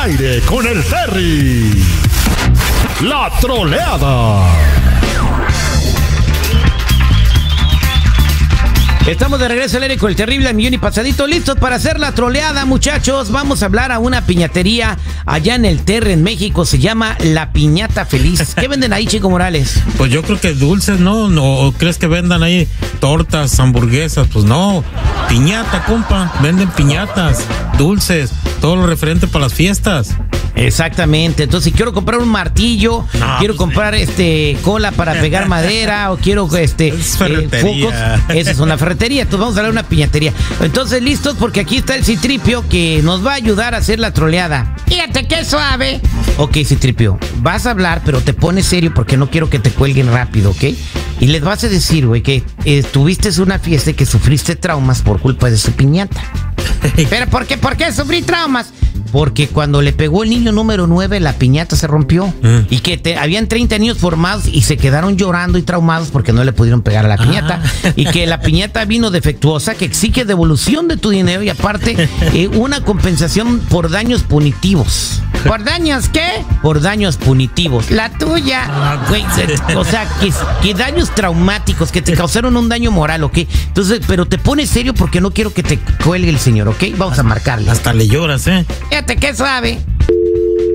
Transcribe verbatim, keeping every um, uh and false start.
aire con el Terry. La troleada. Estamos de regreso al aire con el terrible al millón y pasadito, listos para hacer la troleada, muchachos. Vamos a hablar a una piñatería allá en el Terre, en México. Se llama La Piñata Feliz. ¿Qué venden ahí, Chico Morales? Pues yo creo que dulces, ¿no? ¿O crees que vendan ahí tortas, hamburguesas? Pues no, piñata, compa. Venden piñatas, dulces, todo lo referente para las fiestas. Exactamente. Entonces, si quiero comprar un martillo, no, quiero pues, comprar este cola para pegar madera, o quiero este es ferretería. Eh, focos, esa es una ferretería. Entonces vamos a dar una piñatería. Entonces, listos, porque aquí está el Citripio que nos va a ayudar a hacer la troleada. Fíjate qué suave. Ok, Citripio, vas a hablar, pero te pones serio porque no quiero que te cuelguen rápido, ¿ok? Y les vas a decir, güey, que eh, tuviste una fiesta y que sufriste traumas por culpa de su piñata. ¿Pero por qué? ¿Por qué sufrí traumas? Porque cuando le pegó el niño número nueve, la piñata se rompió. Mm. Y que te, habían treinta niños formados y se quedaron llorando y traumados porque no le pudieron pegar a la piñata. Ah. Y que la piñata vino defectuosa, que exige devolución de tu dinero y aparte eh, una compensación por daños punitivos. ¿Por daños qué? Por daños punitivos. La tuya. Ah, güey, o sea, que, que daños traumáticos, que te causaron un daño moral, ¿ok? Entonces, pero te pones serio porque no quiero que te cuelgue el señor, ¿ok? Vamos a marcarle. Hasta le lloras, ¿eh? Fíjate qué suave.